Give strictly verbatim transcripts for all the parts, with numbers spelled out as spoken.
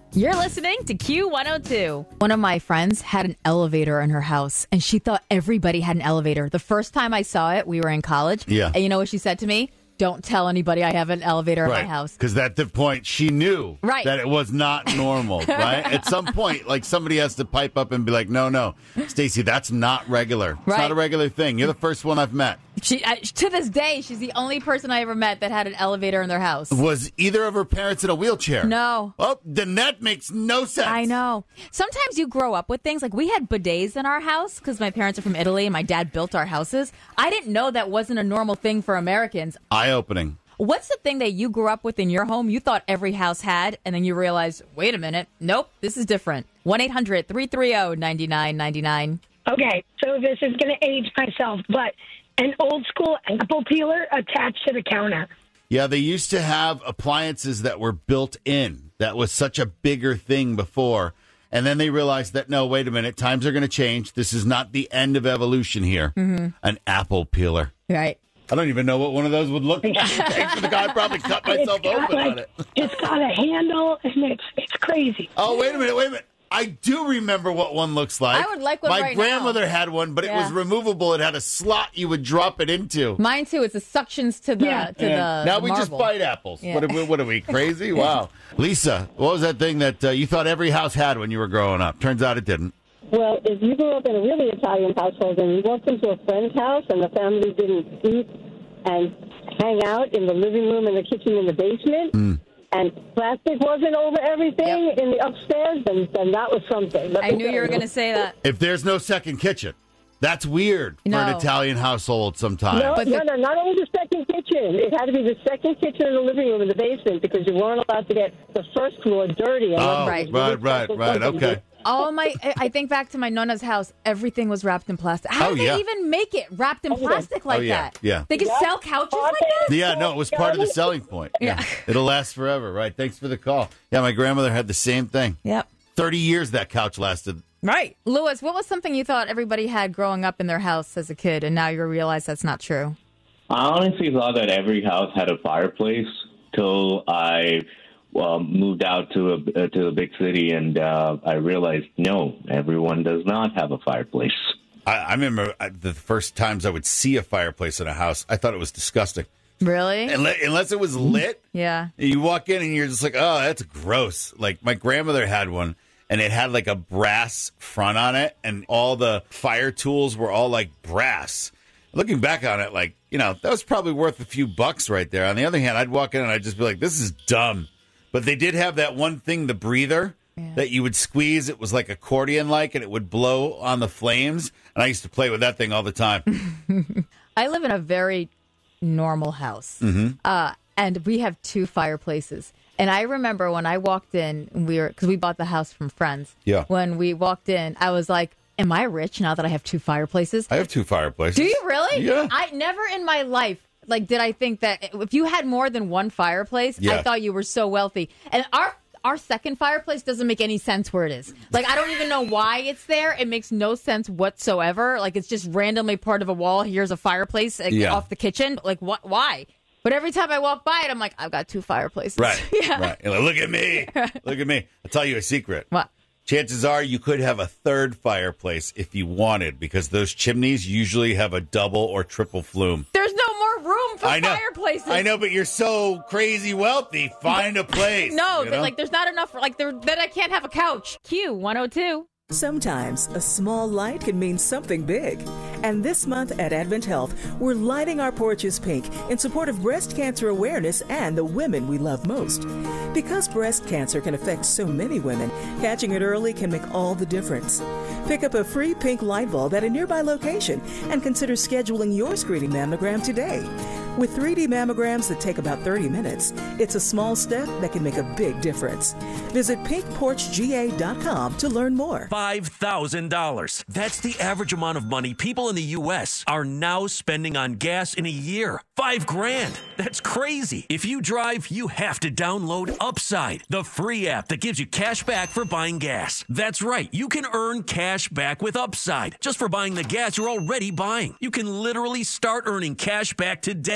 You're listening to Q one oh two. One of my friends had an elevator in her house, and she thought everybody had an elevator. The first time I saw it, we were in college. Yeah. And you know what she said to me? Don't tell anybody I have an elevator right. in my house. Because at the point, she knew right. that it was not normal, right? At some point, like, somebody has to pipe up and be like, no, no, Stacey, that's not regular. It's right. not a regular thing. You're the first one I've met. She, I, to this day, she's the only person I ever met that had an elevator in their house. Was either of her parents in a wheelchair? No. Oh, then that makes no sense. I know. Sometimes you grow up with things. Like, we had bidets in our house because my parents are from Italy and my dad built our houses. I didn't know that wasn't a normal thing for Americans. Eye-opening. What's the thing that you grew up with in your home you thought every house had, and then you realized, wait a minute, nope, this is different? one eight hundred three three zero nine nine nine nine. Okay, so this is going to age myself, but an old school apple peeler attached to the counter. Yeah, they used to have appliances that were built in. That was such a bigger thing before. And then they realized that, no, wait a minute, times are going to change. This is not the end of evolution here. Mm-hmm. An apple peeler. Right. I don't even know what one of those would look like. Thanks for the guy. I probably cut myself open like, on it. It's got a handle, and it's it's crazy. Oh, wait a minute, wait a minute. I do remember what one looks like. I would like one My right grandmother now. had one, but Yeah. it was removable. It had a slot you would drop it into. Mine, too. It's the suctions to the, Yeah. to And the now the we just marble. bite apples. Yeah. What, are we, what are we, crazy? Wow. Lisa, what was that thing that uh, you thought every house had when you were growing up? Turns out it didn't. Well, if you grew up in a really Italian household and you walked into a friend's house and the family didn't eat and hang out in the living room and the kitchen in the basement, mm. and plastic wasn't over everything Yep. in the upstairs, then, then that was something. Let I me knew tell you were going to say that. If there's no second kitchen, that's weird for No. an Italian household sometimes. No, But no, the- no, not only the second kitchen. It had to be the second kitchen in the living room in the basement because you weren't allowed to get the first floor dirty. Oh, unless Right. it was right, right, really right. something. Okay. All my, I I think back to my nonna's house. Everything was wrapped in plastic. How Oh, did they yeah. even make it wrapped in Oh, yeah. plastic like Oh, yeah, that? yeah. They could Yeah. sell couches Oh, like that? Yeah, no, it was part of the selling point. Yeah. It'll last forever, right? Thanks for the call. Yeah, my grandmother had the same thing. Yep. thirty years that couch lasted. Right. Lewis, what was something you thought everybody had growing up in their house as a kid, and now you realize that's not true? I honestly thought that every house had a fireplace till I um, moved out to a uh, to a big city, and uh, I realized no, everyone does not have a fireplace. I, I remember uh, the first times I would see a fireplace in a house, I thought it was disgusting. Really? Unless, unless it was lit, Yeah. you walk in and you're just like, oh, that's gross. Like my grandmother had one, and it had like a brass front on it, and all the fire tools were all like brass. Looking back on it, like, you know, that was probably worth a few bucks right there. On the other hand, I'd walk in and I'd just be like, this is dumb. But they did have that one thing, the breather, Yeah. that you would squeeze. It was like accordion-like, and it would blow on the flames. And I used to play with that thing all the time. I live in a very normal house, Mm-hmm. uh, and we have two fireplaces. And I remember when I walked in, and we were because we bought the house from friends. Yeah. When we walked in, I was like, "Am I rich now that I have two fireplaces?" I have two fireplaces. Do you really? Yeah. I never in my life like did I think that if you had more than one fireplace, Yeah. I thought you were so wealthy. And our our second fireplace doesn't make any sense where it is. Like, I don't even know why it's there. It makes no sense whatsoever. Like, it's just randomly part of a wall. Here's a fireplace like, Yeah. off the kitchen. Like, what? Why? But every time I walk by it, I'm like, I've got two fireplaces. Right. Yeah. Right. You're like, look at me. Look at me. I'll tell you a secret. What? Chances are you could have a third fireplace if you wanted, because those chimneys usually have a double or triple flume. There's no more room for I know. fireplaces. I know, but you're so crazy wealthy. Find a place. No, you but, know? like, there's not enough. Like, there, then I can't have a couch. Q one oh two. Sometimes a small light can mean something big. And this month at Advent Health, we're lighting our porches pink in support of breast cancer awareness and the women we love most. Because breast cancer can affect so many women, catching it early can make all the difference. Pick up a free pink light bulb at a nearby location and consider scheduling your screening mammogram today. With three D mammograms that take about thirty minutes, it's a small step that can make a big difference. Visit pink porch g a dot com to learn more. five thousand dollars. That's the average amount of money people in the U S are now spending on gas in a year. Five grand. That's crazy. If you drive, you have to download Upside, the free app that gives you cash back for buying gas. That's right. You can earn cash back with Upside just for buying the gas you're already buying. You can literally start earning cash back today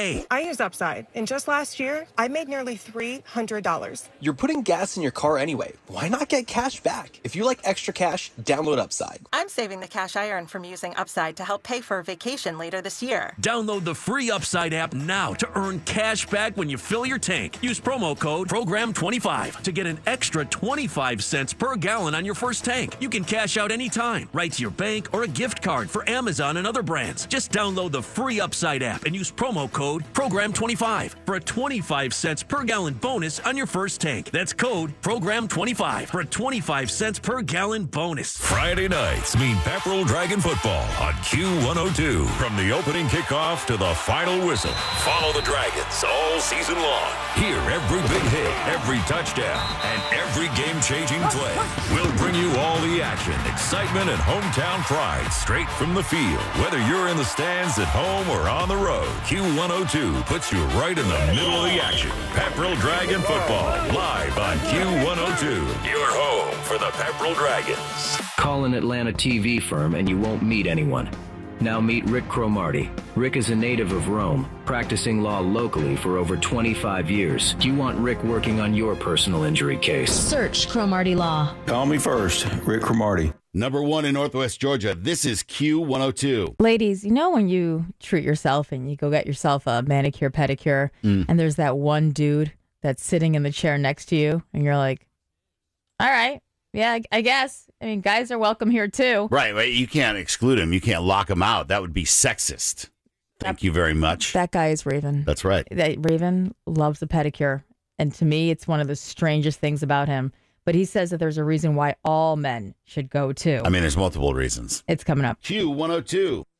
today. I use Upside, and just last year, I made nearly three hundred dollars. You're putting gas in your car anyway. Why not get cash back? If you like extra cash, download Upside. I'm saving the cash I earn from using Upside to help pay for a vacation later this year. Download the free Upside app now to earn cash back when you fill your tank. Use promo code program twenty-five to get an extra twenty-five cents per gallon on your first tank. You can cash out anytime, right to your bank or a gift card for Amazon and other brands. Just download the free Upside app and use promo code program twenty-five for a twenty-five cents per gallon bonus on your first tank. That's code program twenty-five for a twenty-five cents per gallon bonus. Friday nights mean Pepperell Dragon football on Q one oh two. From the opening kickoff to the final whistle, follow the Dragons all season long. Hear every big hit, every touchdown, and every game-changing play. We'll bring you all the action, excitement, and hometown pride straight from the field. Whether you're in the stands at home or on the road, Q one oh two puts you right in the middle of the action. Pepperell Dragon football, live on Q one oh two. Your home for the Pepperell Dragons. Call an Atlanta T V firm and you won't meet anyone. Now meet Rick Cromartie. Rick is a native of Rome, practicing law locally for over twenty-five years. Do you want Rick working on your personal injury case? Search Cromartie Law. Call me first, Rick Cromartie. Number one in Northwest Georgia. This is Q one oh two. Ladies, you know when you treat yourself and you go get yourself a manicure, pedicure, mm. and there's that one dude that's sitting in the chair next to you, and you're like, all right, yeah, I guess. I mean, guys are welcome here too. Right, right. You can't exclude him. You can't lock him out. That would be sexist. Thank you very much. That guy is Raven. That's right. That Raven loves the pedicure. And to me, it's one of the strangest things about him. But he says that there's a reason why all men should go too. I mean, there's multiple reasons. It's coming up. Q one oh two.